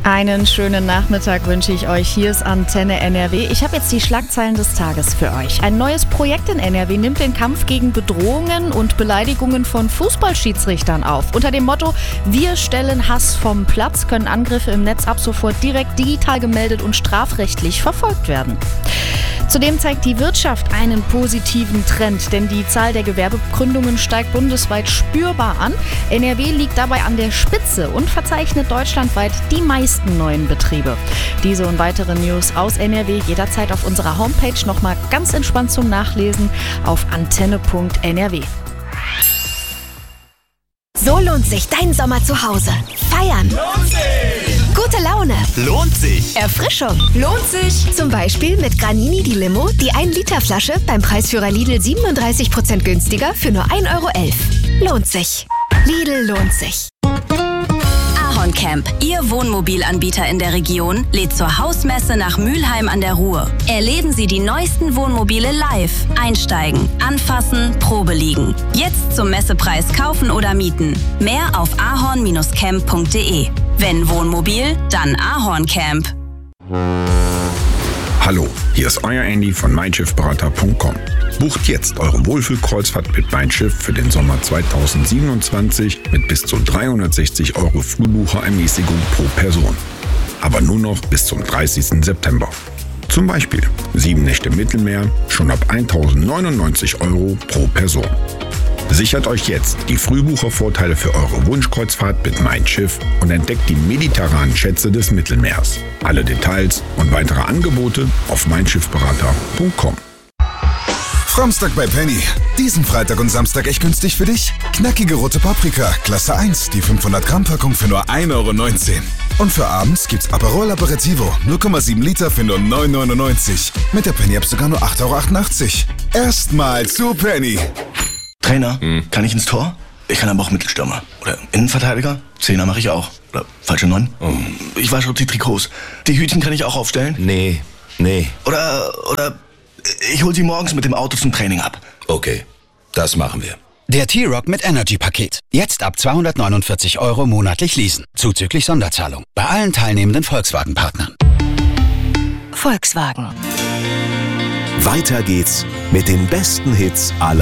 Einen schönen Nachmittag wünsche ich euch. Hier ist Antenne NRW. Ich habe jetzt die Schlagzeilen des Tages für euch. Ein neues Projekt in NRW nimmt den Kampf gegen Bedrohungen und Beleidigungen von Fußballschiedsrichtern auf. Unter dem Motto „Wir stellen Hass vom Platz" können Angriffe im Netz ab sofort direkt digital gemeldet und strafrechtlich verfolgt werden. Zudem zeigt die Wirtschaft einen positiven Trend, denn die Zahl der Gewerbegründungen steigt bundesweit spürbar an. NRW liegt dabei an der Spitze und verzeichnet deutschlandweit die meisten neuen Betriebe. Diese und weitere News aus NRW jederzeit auf unserer Homepage nochmal ganz entspannt zum Nachlesen auf antenne.nrw. So lohnt sich dein Sommer zu Hause. Feiern. Lohnt sich! Gute Laune. Lohnt sich! Erfrischung. Lohnt sich! Zum Beispiel mit Granini die Limo, die 1-Liter-Flasche beim Preisführer Lidl 37% günstiger für nur 1,11 €. Lohnt sich. Lidl lohnt sich. Ahorncamp, Ihr Wohnmobilanbieter in der Region, lädt zur Hausmesse nach Mülheim an der Ruhr. Erleben Sie die neuesten Wohnmobile live. Einsteigen, anfassen, Probe liegen. Jetzt zum Messepreis kaufen oder mieten. Mehr auf ahorn-camp.de. Wenn Wohnmobil, dann Ahorncamp. Hallo, hier ist euer Andy von meinschiffberater.com. Bucht jetzt eure Wohlfühlkreuzfahrt mit Mein Schiff für den Sommer 2027 mit bis zu 360 € Frühbucherermäßigung pro Person. Aber nur noch bis zum 30. September. Zum Beispiel 7 Nächte Mittelmeer schon ab 1.099 € pro Person. Sichert euch jetzt die Frühbuchervorteile für eure Wunschkreuzfahrt mit Mein Schiff und entdeckt die mediterranen Schätze des Mittelmeers. Alle Details und weitere Angebote auf meinschiffberater.com. Framstag bei Penny. Diesen Freitag und Samstag echt günstig für dich? Knackige rote Paprika, Klasse 1, die 500 Gramm Packung für nur 1,19 €. Und für abends gibt's Aperol Aperitivo, 0,7 Liter für nur 9,99 €. Mit der Penny App sogar nur 8,88 €. Erstmal zu Penny. Trainer, kann ich ins Tor? Ich kann aber auch Mittelstürmer. Oder Innenverteidiger? Zehner mache ich auch. Oder falsche 9? Ich wasche auch die Trikots. Die Hütchen kann ich auch aufstellen? Nee. Oder ich hol sie morgens mit dem Auto zum Training ab. Okay, das machen wir. Der T-Rock mit Energy-Paket. Jetzt ab 249 € monatlich leasen. Zuzüglich Sonderzahlung. Bei allen teilnehmenden Volkswagen-Partnern. Volkswagen. Weiter geht's mit den besten Hits aller